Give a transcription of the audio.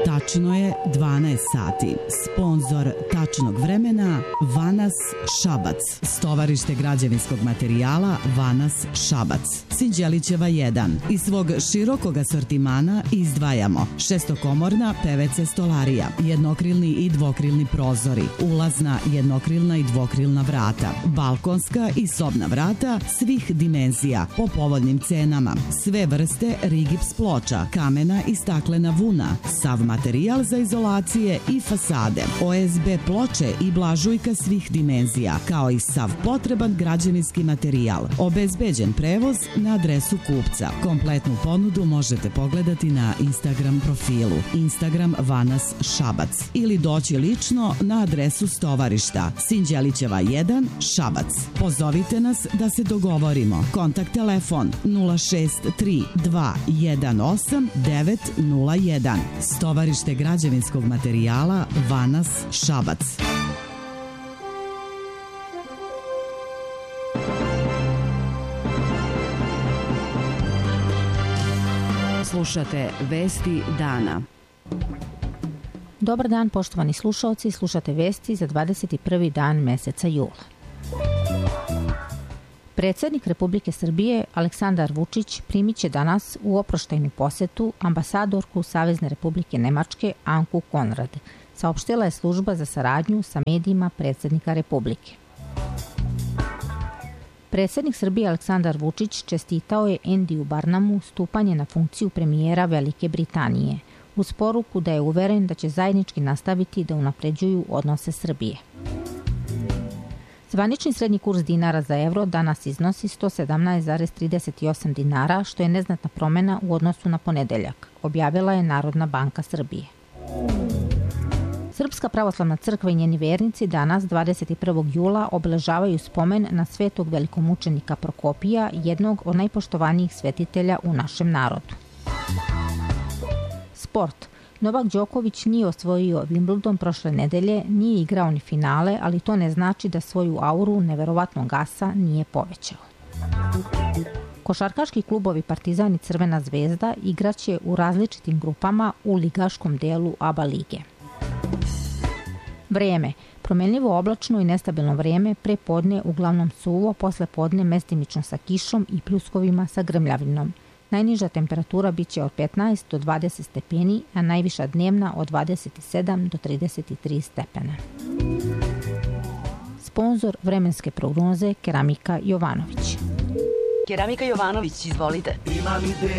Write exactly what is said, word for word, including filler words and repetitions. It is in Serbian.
Tačno je dvanaest sati. Sponzor tačnog vremena Vanas Šabac. Stovarište građevinskog materijala Vanas Šabac. Sinđelićeva jedan. Iz svog širokog asortimana izdvajamo šestokomorna P V C stolarija, jednokrilni i dvokrilni prozori, ulazna jednokrilna i dvokrilna vrata, balkonska i sobna vrata svih dimenzija po povoljnim cenama, sve vrste rigips ploča, kamena i staklena vuna, sav materijal za izolacije i fasade, O S B ploče i blažujka svih dimenzija, kao i sav potreban građevinski materijal. Obezbeđen prevoz na adresu kupca. Kompletnu ponudu možete pogledati na Instagram profilu Instagram Vanas Šabac ili doći lično na adresu stovarišta Sinđelićeva jedan Šabac. Pozovite nas da se dogovorimo. Kontakt telefon nula šest tri dva jedan osam devet nula jedan. Stovarište građevinskog materijala Vanas Šabac. Slušate Vesti dana. Dobar dan, poštovani slušaoci, slušate vesti za dvadeset prvi dan meseca jula. Predsednik Republike Srbije Aleksandar Vučić primit će danas u oproštajnu posetu ambasadorku Savezne Republike Nemačke Anku Konrad, saopštila je služba za saradnju sa medijima predsednika Republike. Predsednik Srbije Aleksandar Vučić čestitao je Endiju Barnamu stupanje na funkciju premijera Velike Britanije, uz poruku da je uveren da će zajednički nastaviti da unapređuju odnose Srbije. Zvanični srednji kurs dinara za evro danas iznosi sto sedamnaest zarez trideset osam dinara, što je neznatna promena u odnosu na ponedeljak, objavila je Narodna banka Srbije. Srpska pravoslavna crkva i njeni vernici danas, dvadeset prvog jula, obeležavaju spomen na svetog velikomučenika Prokopija, jednog od najpoštovanijih svetitelja u našem narodu. Sport. Novak Đoković nije osvojio Wimbledon prošle nedelje, nije igrao ni finale, ali to ne znači da svoju auru neverovatnog asa nije povećao. Košarkaški klubovi Partizan i Crvena zvezda igraće u različitim grupama u ligaškom delu A B A lige. Vreme. Promenljivo oblačno i nestabilno vreme, pre podne uglavnom suvo, posle podne mestimično sa kišom i pljuskovima sa grmljavinom. Najniža temperatura biće od petnaest do dvadeset stepeni, a najviša dnevna od dvadeset sedam do trideset tri stepena. Sponzor vremenske prognoze Keramika Jovanović. Keramika Jovanović, izvolite.